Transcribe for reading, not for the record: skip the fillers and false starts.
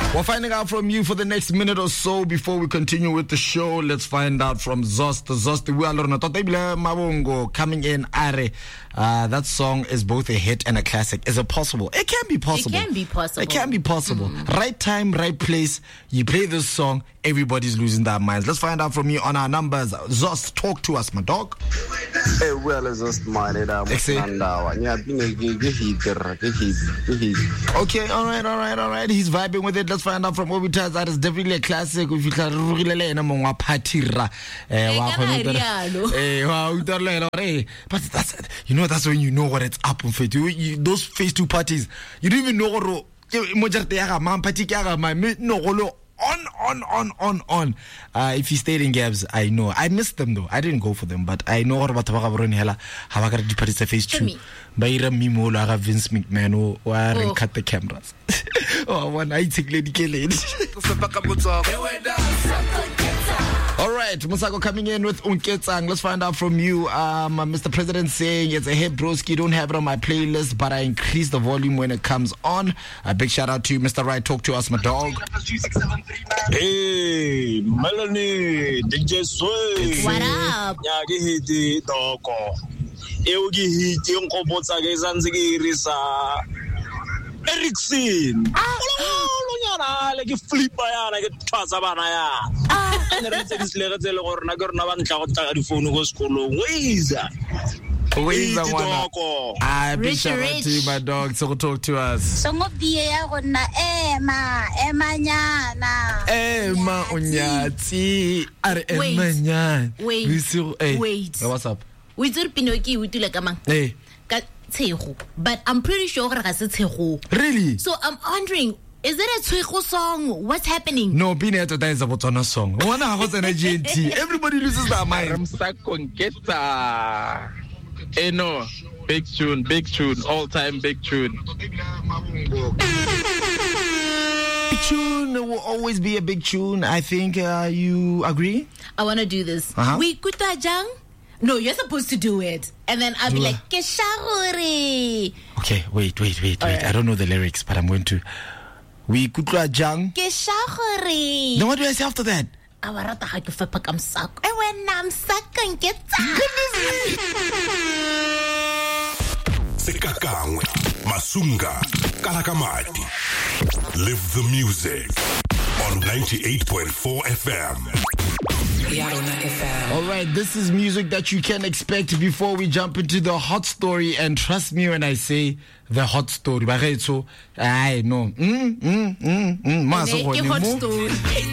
We're finding out from you for the next minute or so before we continue with the show. Let's find out from Zost. We are Mabongo coming in. That song is both a hit and a classic. Is it possible? It can be possible. It can be possible. It can be possible. Right time, right place. You play this song, everybody's losing their minds. Let's find out from you on our numbers. Zost, talk to us, my dog. Hey, well, it's just my Okay, all right. He's vibing with it. Let's find out from Obitas. That is definitely a classic. If you can but that's when you know what it's up on. Those phase two parties, you don't even know what on. If you stayed in Gabs, I know. I missed them though. I didn't go for them, but I know what about Tabaka phase two. Bayra Mimola, Vince McMahon, or cut the cameras. Oh, one I take Lady Kelly. All right, Musako coming in with Unketsang. Let's find out from you. Mr. President saying it's a hit, broski. Don't have it on my playlist, but I increase the volume when it comes on. A big shout out to you, Mr. Right. Talk to us, my dog. Hey, Melanie, DJ Sway. What up? Yagihiti Doko. Eugi hiti yung kopotsa kay Zanzigirisa. Erickson. Like flip ya like tshwatsa bana ya ene re tse le gore na gore na ba ntla go tla di phone go sekolong Wiza big shout out to you, my dog. So talk to us. Song of the year gonna Emma Unyati are Emma wait. What's up? We do Pinoki we do like a man. Hey. But I'm pretty sure really? So I'm wondering, is it a Tshego song? What's happening? No, being here today is a Botswana song. One house and a GNT. Everybody loses their mind. No, big tune, all time big tune. Big tune will always be a big tune. I think you agree? I want to do this. We kutajang. No, you're supposed to do it. And then I'll be like, Keshagore. Okay, wait. Right. I don't know the lyrics, but I'm going to. We kutla jang. Keshagore. Then what do I say after that? Awarata ha ke fepa ka msako. E wena msaka nketsa. Sekakangwe, Masunga, Kalakamati. Live the music on 98.4 FM. All right, this is music that you can expect before we jump into the hot story. And trust me when I say the hot story. I know. Hot story.